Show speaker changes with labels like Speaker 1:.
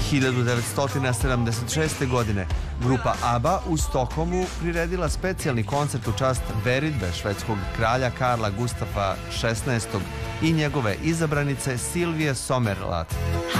Speaker 1: 1976. godine grupa ABBA u Stokholmu priredila specijalni koncert u čast veridbe švedskog kralja Karla Gustafa XVI. I njegove izabranice Silvije Sommerlath.